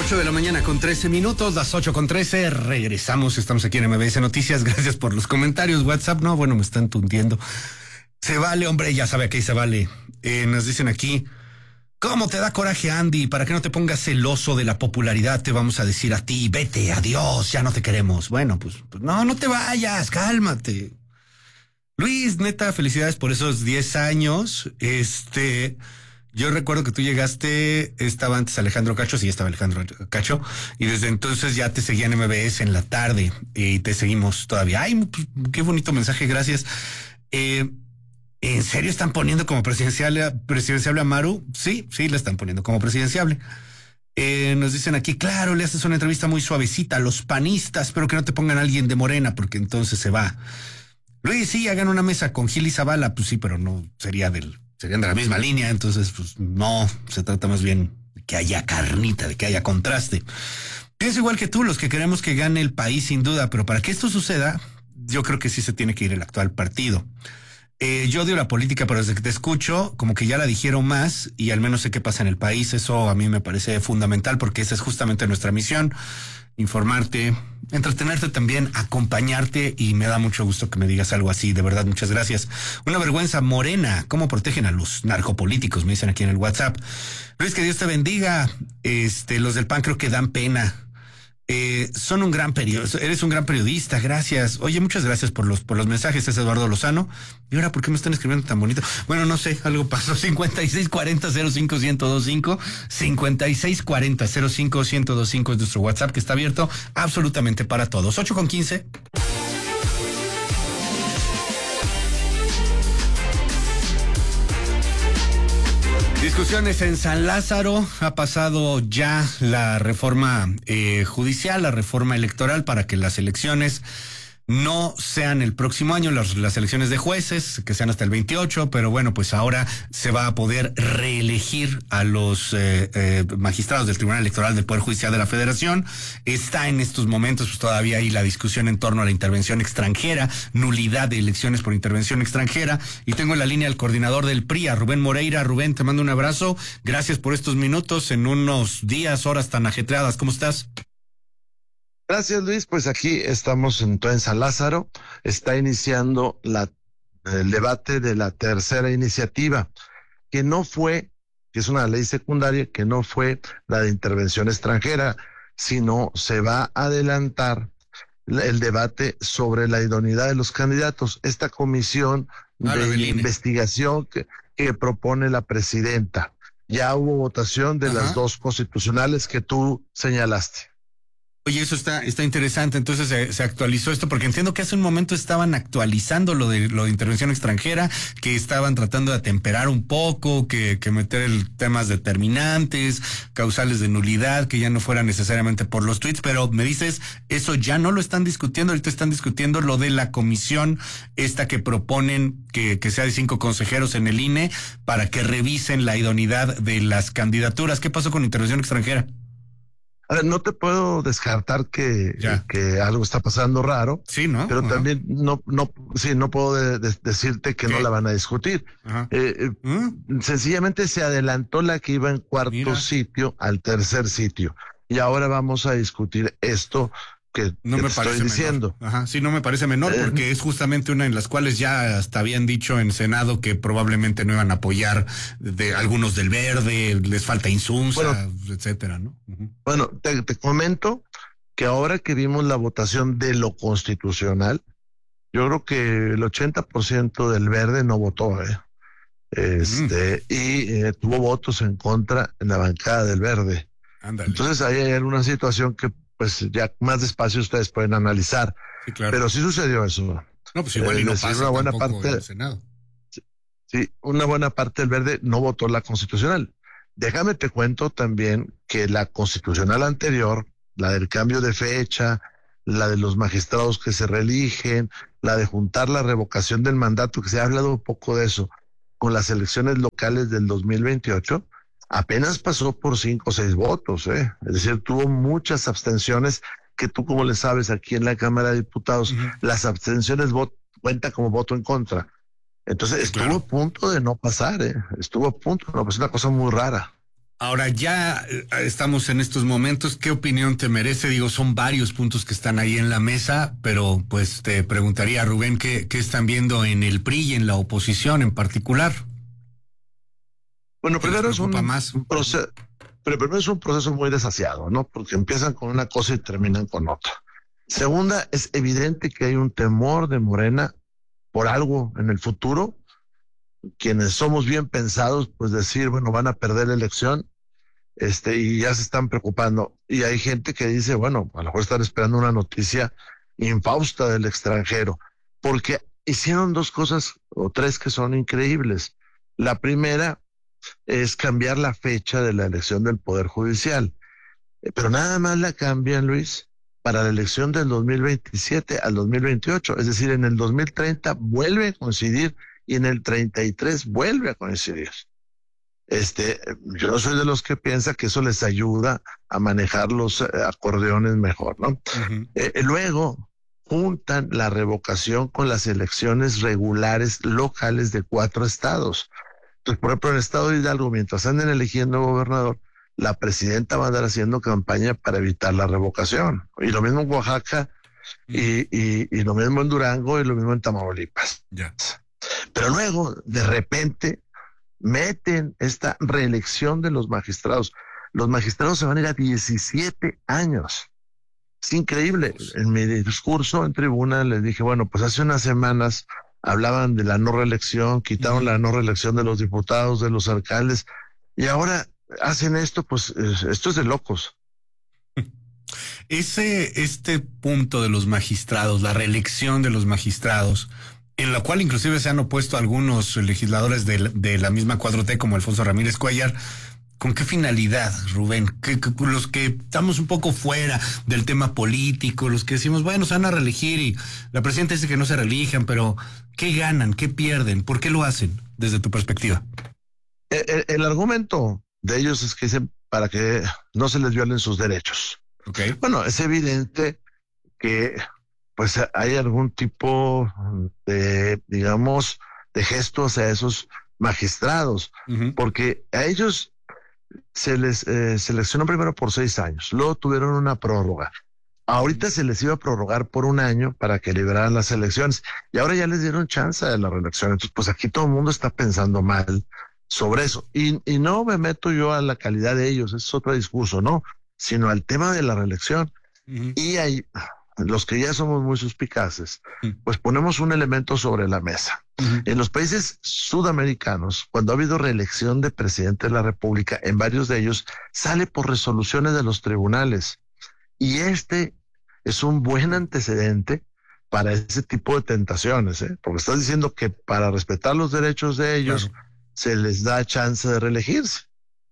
8 de la mañana con 13 minutos, las 8:13, regresamos, estamos aquí en MBS Noticias, gracias por los comentarios, WhatsApp, no, bueno, me están tundiendo. Se vale, hombre, ya sabe que se vale. Nos dicen aquí, ¿cómo te da coraje, Andy? Para que no te pongas celoso de la popularidad, te vamos a decir a ti, vete, adiós, ya no te queremos. Bueno, pues no te vayas, cálmate. Luis, neta, felicidades por esos 10 años, Yo recuerdo que tú llegaste, estaba antes Alejandro Cacho, sí, estaba Alejandro Cacho, y desde entonces ya te seguía en MBS en la tarde, y te seguimos todavía. Ay, pues, qué bonito mensaje, gracias. ¿En serio están poniendo como presidenciable a Maru? Sí, la están poniendo como presidenciable. Nos dicen aquí, claro, le haces una entrevista muy suavecita a los panistas, pero que no te pongan a alguien de Morena, porque entonces se va. Luis, sí, hagan una mesa con Gil y Zavala, pues sí, pero no serían de la misma línea, entonces pues no, se trata más bien de que haya carnita, de que haya contraste. Pienso igual que tú, los que queremos que gane el país sin duda, pero para que esto suceda, yo creo que sí se tiene que ir el actual partido. Yo odio la política, pero desde que te escucho, como que ya la dijeron más y al menos sé qué pasa en el país. Eso a mí me parece fundamental porque esa es justamente nuestra misión, informarte, entretenerte también, acompañarte, y me da mucho gusto que me digas algo así, de verdad, muchas gracias. Una vergüenza, Morena, ¿cómo protegen a los narcopolíticos? Me dicen aquí en el WhatsApp. Luis, que Dios te bendiga. Los del PAN creo que dan pena. Son un gran eres un gran periodista, gracias. Oye, muchas gracias por los mensajes, es Eduardo Lozano. ¿Y ahora por qué me están escribiendo tan bonito? Bueno, no sé, algo pasó. 5640-05-1025, 5640-05-1025 es nuestro WhatsApp, que está abierto absolutamente para todos. 8:15. Discusiones en San Lázaro. Ha pasado ya la reforma judicial, la reforma electoral, para que las elecciones no sean el próximo año, las elecciones de jueces, que sean hasta el 28, pero bueno, pues ahora se va a poder reelegir a los magistrados del Tribunal Electoral del Poder Judicial de la Federación. Está en estos momentos pues todavía ahí la discusión en torno a la intervención extranjera, nulidad de elecciones por intervención extranjera, y tengo en la línea al coordinador del PRI, a Rubén Moreira. Rubén, te mando un abrazo, gracias por estos minutos en unos días, horas tan ajetreadas, ¿cómo estás? Gracias, Luis. Pues aquí estamos en San Lázaro. Está iniciando el debate de la tercera iniciativa, que es una ley secundaria, que no fue la de intervención extranjera, sino se va a adelantar el debate sobre la idoneidad de los candidatos. Esta comisión de investigación que propone la presidenta. Ya hubo votación de las dos constitucionales que tú señalaste. Oye, eso está interesante. Entonces se actualizó esto, porque entiendo que hace un momento estaban actualizando lo de intervención extranjera, que estaban tratando de atemperar un poco, que meter temas determinantes, causales de nulidad, que ya no fuera necesariamente por los tweets, pero me dices, eso ya no lo están discutiendo, ahorita están discutiendo lo de la comisión esta que proponen que sea de 5 consejeros en el INE para que revisen la idoneidad de las candidaturas. ¿Qué pasó con intervención extranjera? A ver, no te puedo descartar que algo está pasando raro, sí, ¿no? Pero también no puedo decirte que no la van a discutir. Sencillamente se adelantó la que iba en cuarto sitio al tercer sitio, y ahora vamos a discutir esto que no me parece estoy diciendo. Sí, no me parece menor, porque es justamente una en las cuales ya hasta habían dicho en Senado que probablemente no iban a apoyar de algunos del Verde, les falta Insunza, etcétera, ¿no? Bueno, te comento que ahora que vimos la votación de lo constitucional, yo creo que el 80% del Verde no votó, y tuvo votos en contra en la bancada del Verde. Ándale. Entonces ahí hay una situación que pues ya más despacio ustedes pueden analizar. Sí, claro. Pero sí sucedió eso. No, pues igual y no pasa una buena tampoco parte en el Senado. Sí, una buena parte del Verde no votó la constitucional. Déjame te cuento también que la constitucional anterior, la del cambio de fecha, la de los magistrados que se reeligen, la de juntar la revocación del mandato, que se ha hablado un poco de eso, con las elecciones locales del 2028, apenas pasó por 5 o 6 votos, Es decir, tuvo muchas abstenciones, que tú, como le sabes, aquí en la Cámara de Diputados, las abstenciones cuenta como voto en contra. Entonces estuvo a punto de no pasar, estuvo a punto, no, pues es una cosa muy rara. Ahora ya estamos en estos momentos. ¿Qué opinión te merece? Digo, son varios puntos que están ahí en la mesa, pero pues te preguntaría, Rubén, ¿qué están viendo en el PRI y en la oposición en particular? Bueno, ¿Qué les primero es preocupa más? un proceso, pero primero es un proceso muy desasiado, ¿no? Porque empiezan con una cosa y terminan con otra. Segunda, es evidente que hay un temor de Morena por algo en el futuro. Quienes somos bien pensados, pues decir, bueno, van a perder la elección, y ya se están preocupando. Y hay gente que dice, bueno, a lo mejor están esperando una noticia infausta del extranjero, porque hicieron dos cosas o tres que son increíbles. La primera es cambiar la fecha de la elección del Poder Judicial, pero nada más la cambian, Luis, para la elección del 2027 al 2028, es decir, en el 2030 vuelve a coincidir y en el 33 vuelve a coincidir. Yo soy de los que piensa que eso les ayuda a manejar los acordeones mejor, ¿no? Uh-huh. Luego juntan la revocación con las elecciones regulares locales de 4 estados. Entonces, por ejemplo, en el estado de Hidalgo, mientras anden eligiendo gobernador, la presidenta va a andar haciendo campaña para evitar la revocación. Y lo mismo en Oaxaca, y lo mismo en Durango, y lo mismo en Tamaulipas. Yeah. Pero luego, de repente, meten esta reelección de los magistrados. Los magistrados se van a ir a 17 años. Es increíble. En mi discurso en tribuna les dije, bueno, pues hace unas semanas hablaban de la no reelección, quitaron la no reelección de los diputados, de los alcaldes, y ahora hacen esto, pues esto es de locos. Este punto de los magistrados, la reelección de los magistrados, en la cual inclusive se han opuesto algunos legisladores de la misma 4T como Alfonso Ramírez Cuellar. ¿Con qué finalidad, Rubén? Los que estamos un poco fuera del tema político, los que decimos, bueno, se van a reelegir y la presidenta dice que no se reelijan, pero ¿qué ganan? ¿Qué pierden? ¿Por qué lo hacen desde tu perspectiva? El argumento de ellos es que dicen para que no se les violen sus derechos. Okay. Bueno, es evidente que pues hay algún tipo de, digamos, de gesto hacia esos magistrados, porque a ellos se les seleccionó primero por 6 años, luego tuvieron una prórroga. Ahorita se les iba a prorrogar por 1 año para que liberaran las elecciones y ahora ya les dieron chance de la reelección. Entonces, pues aquí todo el mundo está pensando mal sobre eso. Y no me meto yo a la calidad de ellos, es otro discurso, no, sino al tema de la reelección. Y hay los que ya somos muy suspicaces, pues ponemos un elemento sobre la mesa. En los países sudamericanos, cuando ha habido reelección de presidente de la República, en varios de ellos sale por resoluciones de los tribunales. Y este es un buen antecedente para ese tipo de tentaciones, porque estás diciendo que para respetar los derechos de ellos, claro, se les da chance de reelegirse.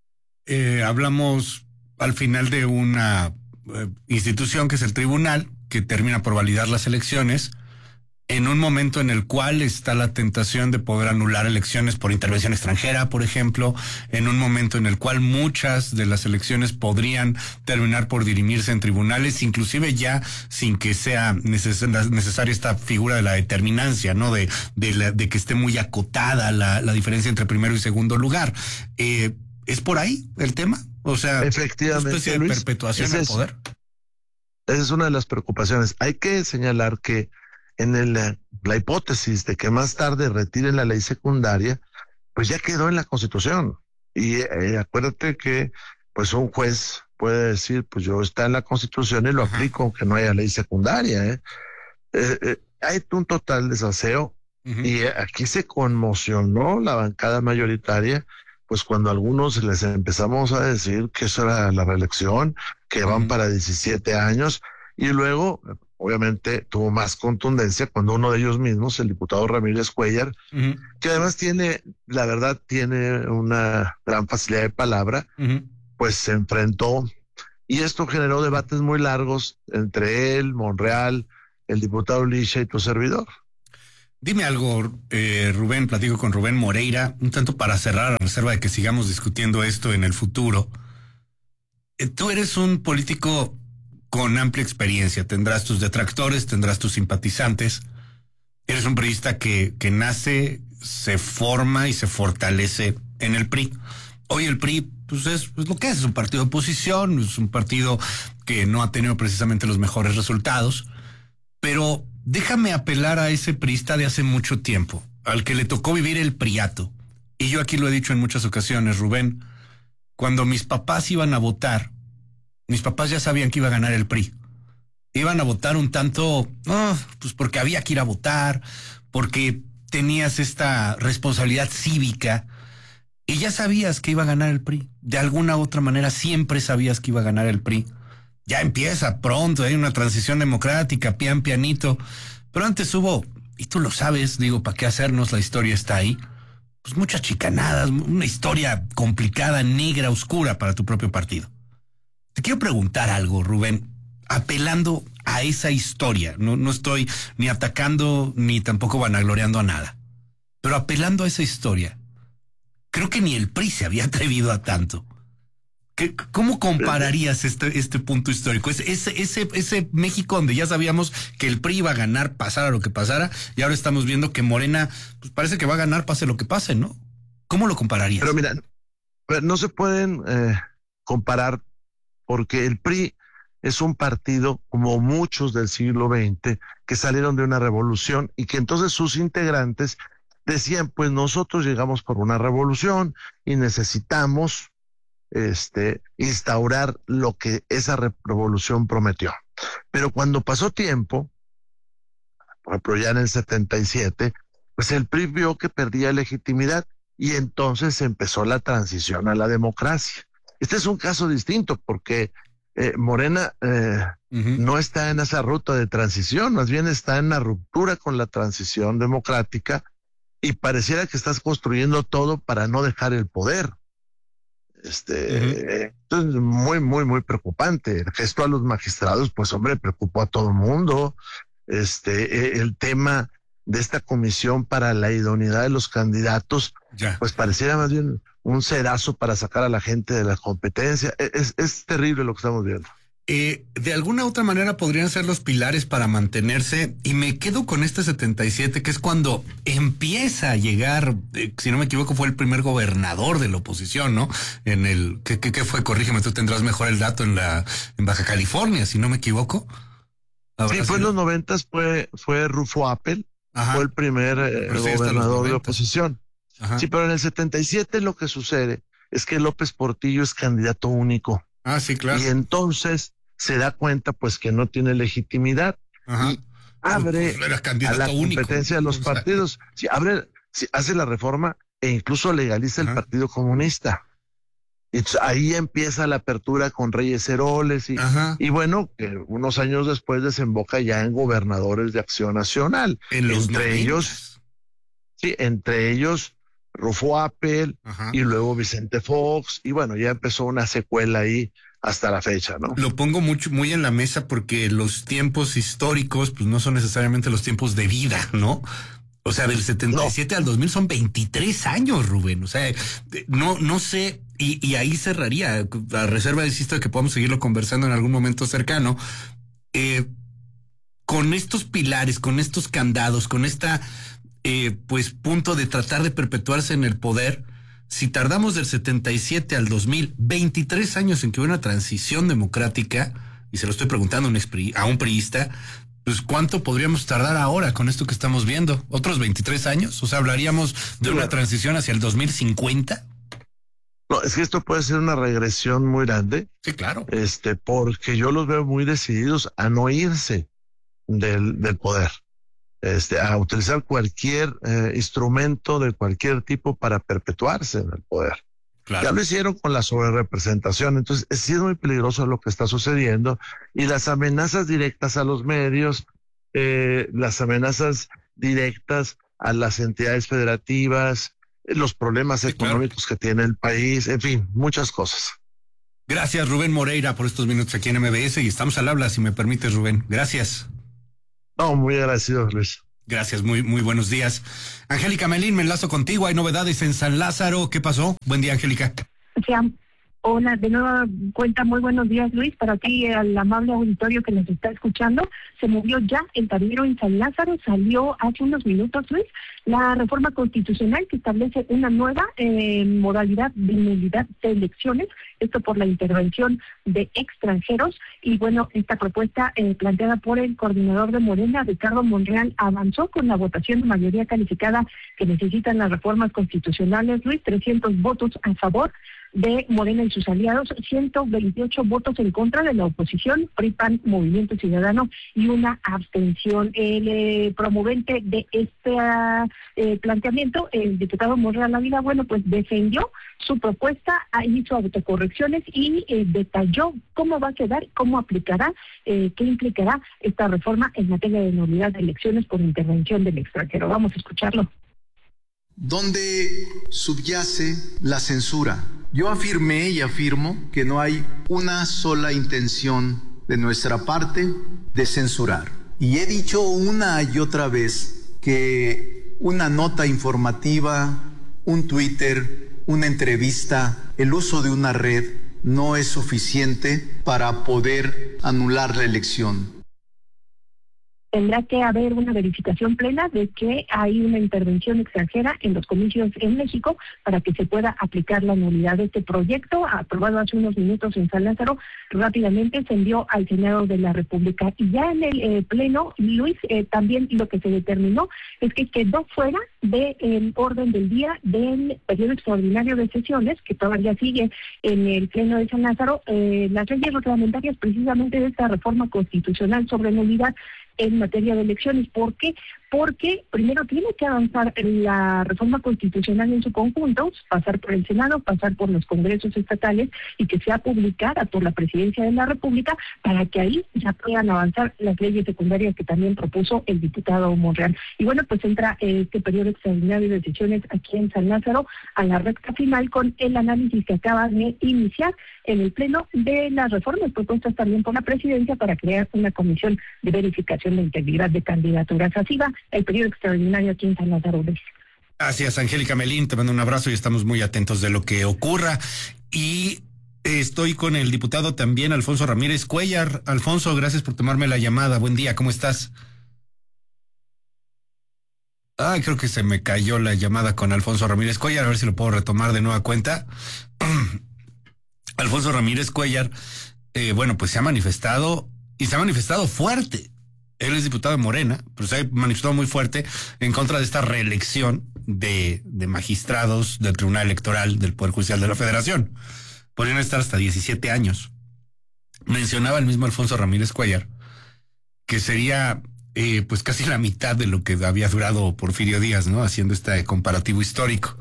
Hablamos al final de una institución que es el tribunal, que termina por validar las elecciones, en un momento en el cual está la tentación de poder anular elecciones por intervención extranjera, por ejemplo, en un momento en el cual muchas de las elecciones podrían terminar por dirimirse en tribunales, inclusive ya sin que sea necesaria esta figura de la determinancia, ¿no? De que esté muy acotada la diferencia entre primero y segundo lugar. ¿Es por ahí el tema? O sea, efectivamente, una especie de Luis, perpetuación al poder. Esa es una de las preocupaciones. Hay que señalar que en la hipótesis de que más tarde retiren la ley secundaria, pues ya quedó en la Constitución. Y acuérdate que pues un juez puede decir, pues yo está en la Constitución y lo aplico aunque no haya ley secundaria. Hay un total desaseo y aquí se conmocionó la bancada mayoritaria, pues cuando a algunos les empezamos a decir que eso era la reelección, que van para 17 años, y luego, obviamente, tuvo más contundencia cuando uno de ellos mismos, el diputado Ramírez Cuellar, que además tiene una gran facilidad de palabra, pues se enfrentó, y esto generó debates muy largos entre él, Monreal, el diputado Lisha y tu servidor. Dime algo, Rubén, platico con Rubén Moreira, un tanto para cerrar a reserva de que sigamos discutiendo esto en el futuro. Tú eres un político con amplia experiencia, tendrás tus detractores, tendrás tus simpatizantes. Eres un periodista que nace, se forma y se fortalece en el PRI. Hoy el PRI, pues es lo que es un partido de oposición, es un partido que no ha tenido precisamente los mejores resultados, pero déjame apelar a ese priista de hace mucho tiempo, al que le tocó vivir el priato. Y yo aquí lo he dicho en muchas ocasiones, Rubén, cuando mis papás iban a votar, mis papás ya sabían que iba a ganar el PRI. Iban a votar un tanto, pues porque había que ir a votar, porque tenías esta responsabilidad cívica y ya sabías que iba a ganar el PRI. De alguna u otra manera siempre sabías que iba a ganar el PRI. Ya empieza pronto, hay una transición democrática, pianito. Pero antes hubo, y tú lo sabes, digo, ¿para qué hacernos? La historia está ahí. Pues muchas chicanadas, una historia complicada, negra, oscura para tu propio partido. Te quiero preguntar algo, Rubén, apelando a esa historia. No estoy ni atacando ni tampoco vanagloriando a nada, pero apelando a esa historia. Creo que ni el PRI se había atrevido a tanto. ¿Cómo compararías este punto histórico? Ese México donde ya sabíamos que el PRI iba a ganar, pasara lo que pasara, y ahora estamos viendo que Morena, pues parece que va a ganar, pase lo que pase, ¿no? ¿Cómo lo compararías? Pero mira, no se pueden comparar, porque el PRI es un partido, como muchos del siglo XX, que salieron de una revolución y que entonces sus integrantes decían, pues nosotros llegamos por una revolución y necesitamos instaurar lo que esa revolución prometió. Pero cuando pasó tiempo, por ejemplo ya en el 77, pues el PRI vio que perdía legitimidad y entonces empezó la transición a la democracia. Este es un caso distinto porque Morena no está en esa ruta de transición, más bien está en la ruptura con la transición democrática y pareciera que estás construyendo todo para no dejar el poder. Entonces, muy preocupante. El gesto a los magistrados, pues hombre, preocupó a todo el mundo. El tema de esta comisión para la idoneidad de los candidatos, pues pareciera más bien un sedazo para sacar a la gente de la competencia. Es terrible lo que estamos viendo. De alguna otra manera podrían ser los pilares para mantenerse, y me quedo con este 77, que es cuando empieza a llegar, si no me equivoco, fue el primer gobernador de la oposición, ¿no? ¿Qué fue? Corrígeme, tú tendrás mejor el dato en Baja California, si no me equivoco. Sí, fue en los 90, fue Rufo Appel, fue el primer gobernador de oposición. Ajá. Sí, pero en el 77 lo que sucede es que López Portillo es candidato único. Ah, sí, claro. Y entonces se da cuenta pues que no tiene legitimidad. Ajá. Y abre a la competencia de los partidos. Sí, hace la reforma e incluso legaliza el Partido Comunista. Y ahí empieza la apertura con Reyes Heroles y bueno, que unos años después desemboca ya en gobernadores de Acción Nacional. Entre ellos Rufo Appel y luego Vicente Fox, y bueno, ya empezó una secuela ahí hasta la fecha, ¿no? Lo pongo muy en la mesa porque los tiempos históricos pues no son necesariamente los tiempos de vida, ¿no? O sea, del 77 al 2000 son 23 años, Rubén. O sea, no sé, y ahí cerraría, a reserva, insisto, de que podamos seguirlo conversando en algún momento cercano, con estos pilares, con estos candados, con esta pues punto de tratar de perpetuarse en el poder. Si tardamos del 77 al 2000, 23 años en que hubo una transición democrática, y se lo estoy preguntando a un priista, pues ¿cuánto podríamos tardar ahora con esto que estamos viendo? ¿Otros 23 años? O sea, ¿hablaríamos de una transición hacia el 2050? No, es que esto puede ser una regresión muy grande. Sí, claro. Porque yo los veo muy decididos a no irse del poder. A utilizar cualquier instrumento de cualquier tipo para perpetuarse en el poder. Claro. Ya lo hicieron con la sobrerepresentación, entonces sí es muy peligroso lo que está sucediendo, y las amenazas directas a los medios, las amenazas directas a las entidades federativas, los problemas económicos que tiene el país, en fin, muchas cosas. Gracias, Rubén Moreira, por estos minutos aquí en MBS, y estamos al habla, si me permites, Rubén. Gracias. No, muy agradecido, Luis. Gracias, muy buenos días. Angélica Melín, me enlazo contigo. Hay novedades en San Lázaro. ¿Qué pasó? Buen día, Angélica. Sí, Hola, de nueva cuenta, muy buenos días, Luis. Para ti, al amable auditorio que nos está escuchando, se movió ya el tablero en San Lázaro, salió hace unos minutos, Luis, la reforma constitucional que establece una nueva modalidad de nulidad de elecciones, esto por la intervención de extranjeros. Y bueno, esta propuesta planteada por el coordinador de Morena, Ricardo Monreal, avanzó con la votación de mayoría calificada que necesitan las reformas constitucionales, Luis, 300 votos a favor de Morena y sus aliados, 128 votos en contra de la oposición, PRI, PAN, Movimiento Ciudadano y una abstención. El promovente de este planteamiento, el diputado Monreal Ávila, bueno, pues defendió su propuesta, hizo autocorrecciones y detalló cómo va a quedar, cómo aplicará, qué implicará esta reforma en materia de nulidad de elecciones por intervención del extranjero. Vamos a escucharlo. ¿Dónde subyace la censura? Yo afirmé y afirmo que no hay una sola intención de nuestra parte de censurar. Y he dicho una y otra vez que una nota informativa, un Twitter, una entrevista, el uso de una red no es suficiente para poder anular la elección. Tendrá que haber una verificación plena de que hay una intervención extranjera en los comicios en México para que se pueda aplicar la nulidad de este proyecto, aprobado hace unos minutos en San Lázaro. Rápidamente se envió al Senado de la República. Y ya en el Pleno, Luis, también lo que se determinó es que quedó fuera del orden del día del periodo extraordinario de sesiones, que todavía sigue en el Pleno de San Lázaro, las leyes reglamentarias precisamente de esta reforma constitucional sobre nulidad en materia de elecciones. ¿Por qué? Porque primero tiene que avanzar la reforma constitucional en su conjunto, pasar por el Senado, pasar por los congresos estatales y que sea publicada por la Presidencia de la República para que ahí ya puedan avanzar las leyes secundarias que también propuso el diputado Monreal. Y bueno, pues entra este periodo extraordinario de sesiones aquí en San Lázaro a la recta final con el análisis que acaba de iniciar en el Pleno de las reformas propuestas también por la Presidencia para crear una comisión de verificación de integridad de candidaturas. Así va el periodo extraordinario aquí en San Lázaro. Gracias, Angélica Melín, te mando un abrazo y estamos muy atentos de lo que ocurra. Y estoy con el diputado también, Alfonso Ramírez Cuéllar. Alfonso, gracias por tomarme la llamada. Buen día, ¿cómo estás? Creo que se me cayó la llamada con Alfonso Ramírez Cuéllar, a ver si lo puedo retomar de nueva cuenta. Alfonso Ramírez Cuéllar, bueno, pues se ha manifestado y se ha manifestado fuerte. Él es diputado de Morena, pero se ha manifestado muy fuerte en contra de esta reelección de magistrados del Tribunal Electoral del Poder Judicial de la Federación. Podrían estar hasta 17 años. Mencionaba el mismo Alfonso Ramírez Cuéllar que sería pues casi la mitad de lo que había durado Porfirio Díaz, ¿no? Haciendo este comparativo histórico.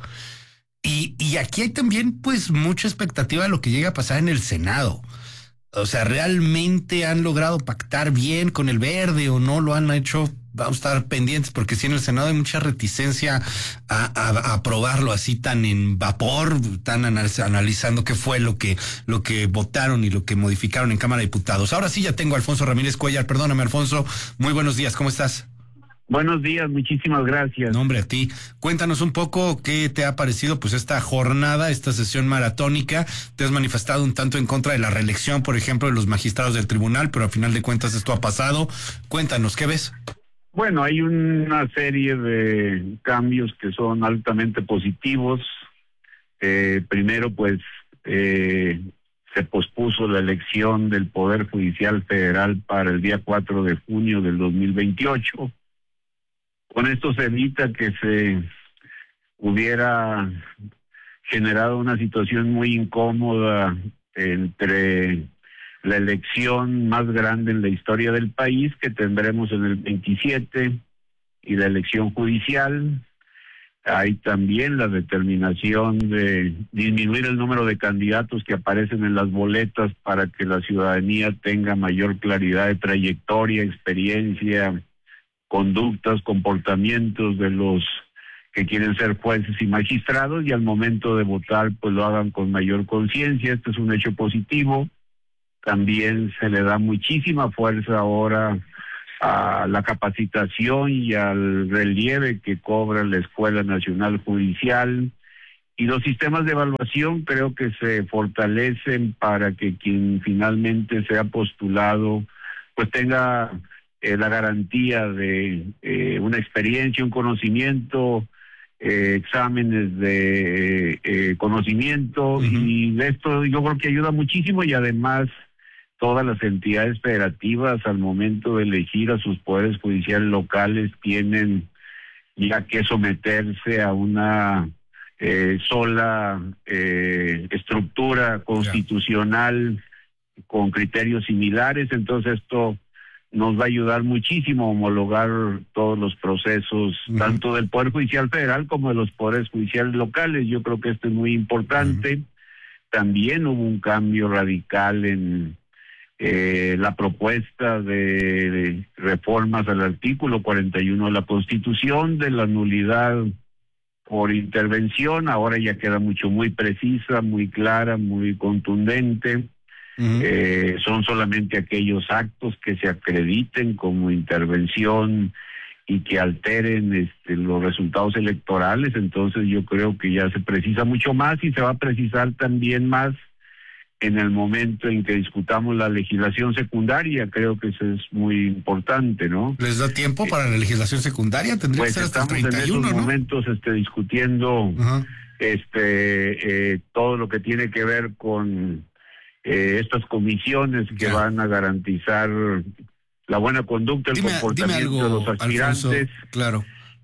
Y aquí hay también pues mucha expectativa de lo que llega a pasar en el Senado. O sea, ¿realmente han logrado pactar bien con el Verde o no lo han hecho? Vamos a estar pendientes porque sí en el Senado hay mucha reticencia a aprobarlo así tan en vapor, tan analizando qué fue lo que votaron y lo que modificaron en Cámara de Diputados. Ahora sí ya tengo a Alfonso Ramírez Cuéllar. Perdóname, Alfonso. Muy buenos días. ¿Cómo estás? Buenos días, muchísimas gracias. No, hombre, a ti. Cuéntanos un poco qué te ha parecido pues esta jornada, esta sesión maratónica. Te has manifestado un tanto en contra de la reelección, por ejemplo, de los magistrados del tribunal, pero al final de cuentas esto ha pasado. Cuéntanos, ¿qué ves? Bueno, hay una serie de cambios que son altamente positivos. Primero, pues, se pospuso la elección del Poder Judicial Federal para el día 4 de junio del 2028. Con esto se evita que se hubiera generado una situación muy incómoda entre la elección más grande en la historia del país, que tendremos en el 27, y la elección judicial. Hay también la determinación de disminuir el número de candidatos que aparecen en las boletas para que la ciudadanía tenga mayor claridad de trayectoria, experiencia, conductas, comportamientos de los que quieren ser jueces y magistrados, y al momento de votar pues lo hagan con mayor conciencia. Este es un hecho positivo. También se le da muchísima fuerza ahora a la capacitación y al relieve que cobra la Escuela Nacional Judicial, Y los sistemas de evaluación creo que se fortalecen para que quien finalmente sea postulado pues tenga la garantía de una experiencia, un conocimiento, exámenes de conocimiento, y de esto yo creo que ayuda muchísimo. Y además todas las entidades federativas al momento de elegir a sus poderes judiciales locales tienen ya que someterse a una sola estructura constitucional con criterios similares. Entonces esto nos va a ayudar muchísimo a homologar todos los procesos, tanto del Poder Judicial Federal como de los poderes judiciales locales. Yo creo que esto es muy importante. También hubo un cambio radical en la propuesta de reformas al artículo 41 de la Constitución, de la nulidad por intervención. Ahora ya queda muy precisa, muy clara, muy contundente. Son solamente aquellos actos que se acrediten como intervención y que alteren los resultados electorales. Entonces yo creo que ya se precisa mucho más, y se va a precisar también más en el momento en que discutamos la legislación secundaria. Creo que eso es muy importante, ¿no? ¿Les da tiempo para la legislación secundaria? Tendría pues que ser hasta el estamos 31, en esos ¿no? momentos discutiendo todo lo que tiene que ver con estas comisiones que van a garantizar la buena conducta, el comportamiento de los aspirantes. Alfonso, claro.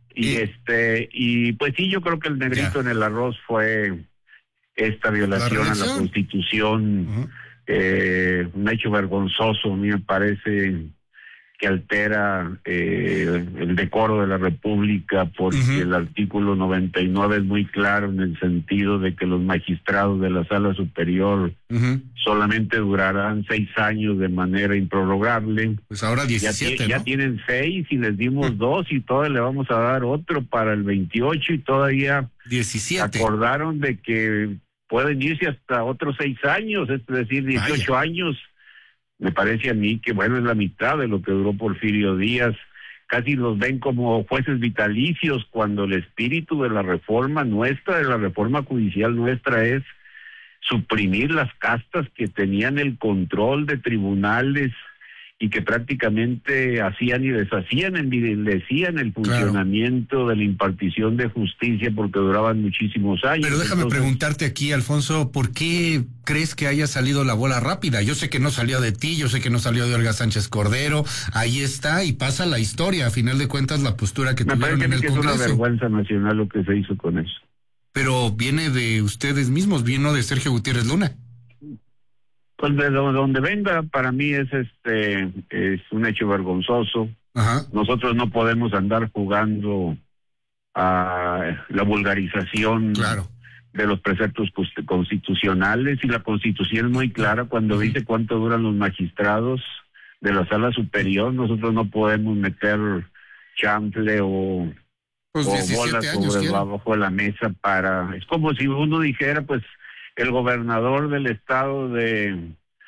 Y pues sí, yo creo que el negrito en el arroz fue esta violación a la Constitución, un hecho vergonzoso. A mí me parece que altera el decoro de la República, porque el artículo 99 es muy claro en el sentido de que los magistrados de la Sala Superior solamente durarán 6 años de manera improrrogable. Pues ahora 17, ya ¿no? tienen 6 y les dimos 2 y todavía le vamos a dar otro para el 28, y todavía 17. Acordaron de que pueden irse hasta otros 6 años, es decir, 18 años. Me parece a mí que, bueno, es la mitad de lo que duró Porfirio Díaz. Casi los ven como jueces vitalicios, cuando el espíritu de la reforma nuestra, de la reforma judicial nuestra, es suprimir las castas que tenían el control de tribunales y que prácticamente hacían y deshacían, envilecían el funcionamiento de la impartición de justicia, porque duraban muchísimos años. Pero déjame preguntarte aquí, Alfonso, ¿por qué crees que haya salido la bola rápida? Yo sé que no salió de ti, yo sé que no salió de Olga Sánchez Cordero, ahí está y pasa la historia, a final de cuentas la postura que tuvieron en el Congreso. Me parece que es una vergüenza nacional lo que se hizo con eso. Pero viene de ustedes mismos, vino de Sergio Gutiérrez Luna. Pues de donde venga, para mí es un hecho vergonzoso. Nosotros no podemos andar jugando a la vulgarización de los preceptos constitucionales, y la Constitución es muy clara cuando dice cuánto duran los magistrados de la Sala Superior. Nosotros no podemos meter chanfle o bolas bajo la mesa para... Es como si uno dijera, pues, el gobernador del estado de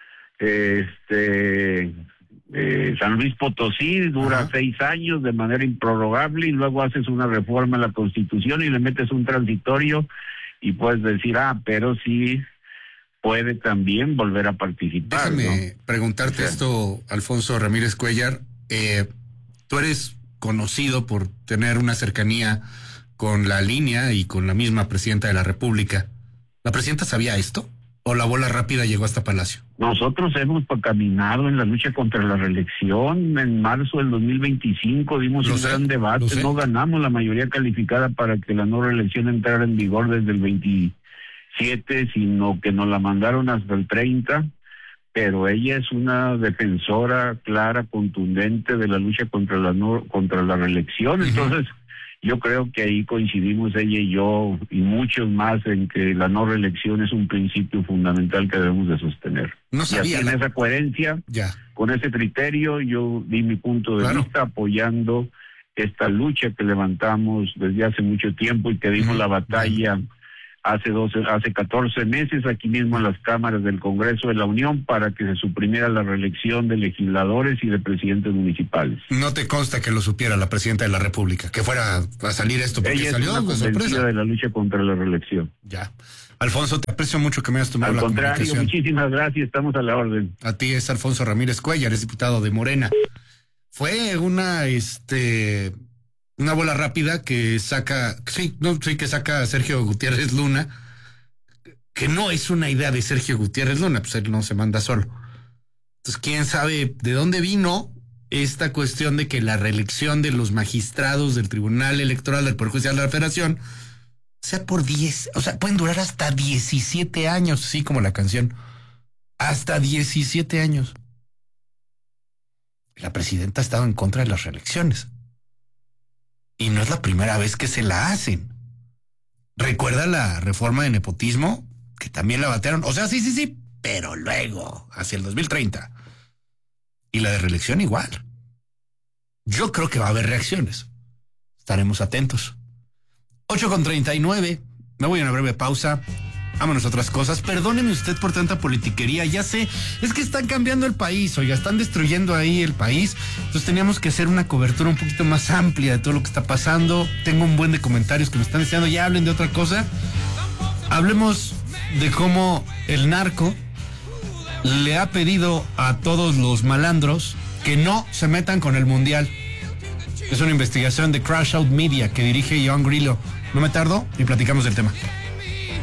San Luis Potosí dura 6 años de manera improrrogable, y luego haces una reforma a la Constitución y le metes un transitorio y puedes decir, pero sí puede también volver a participar. Déjame preguntarte esto, Alfonso Ramírez Cuellar. Tú eres conocido por tener una cercanía con la línea y con la misma presidenta de la República. ¿La presidenta sabía esto? ¿O la bola rápida llegó hasta Palacio? Nosotros hemos caminado en la lucha contra la reelección. En marzo del 2025 dimos un gran debate. No ganamos la mayoría calificada para que la no reelección entrara en vigor desde el 27, sino que nos la mandaron hasta el 30. Pero ella es una defensora clara, contundente de la lucha contra la reelección. Entonces, yo creo que ahí coincidimos ella y yo y muchos más en que la no reelección es un principio fundamental que debemos de sostener. No sabía, y así en esa coherencia, con ese criterio, yo di mi punto de vista apoyando esta lucha que levantamos desde hace mucho tiempo y que dimos la batalla hace 14 meses aquí mismo en las cámaras del Congreso de la Unión para que se suprimiera la reelección de legisladores y de presidentes municipales. No te consta que lo supiera la presidenta de la República, que fuera a salir esto porque ella salió es una de sorpresa de la lucha contra la reelección. Ya. Alfonso, te aprecio mucho que me hayas tomado Al la contrario, comunicación. muchísimas gracias, estamos a la orden. A ti es Alfonso Ramírez Cuellar, es diputado de Morena. Fue una bola rápida que saca Sergio Gutiérrez Luna, que no es una idea de Sergio Gutiérrez Luna, pues él no se manda solo. Entonces, quién sabe de dónde vino esta cuestión de que la reelección de los magistrados del Tribunal Electoral del Poder Judicial de la Federación sea por 10, o sea, pueden durar hasta 17 años, así como la canción. Hasta 17 años. La presidenta ha estado en contra de las reelecciones. Y no es la primera vez que se la hacen. ¿Recuerda la reforma de nepotismo? Que también la batearon. O sea, sí, pero luego, hacia el 2030. Y la de reelección igual. Yo creo que va a haber reacciones. Estaremos atentos. 8:39. Me voy a una breve pausa. Vámonos a otras cosas. Perdóneme usted por tanta politiquería. Ya sé, es que están cambiando el país, oiga, están destruyendo ahí el país. Entonces teníamos que hacer una cobertura un poquito más amplia de todo lo que está pasando. Tengo un buen de comentarios que me están diciendo, ya hablen de otra cosa. Hablemos de cómo el narco le ha pedido a todos los malandros que no se metan con el mundial. Es una investigación de Crash Out Media que dirige John Grillo. No me tardo y platicamos del tema.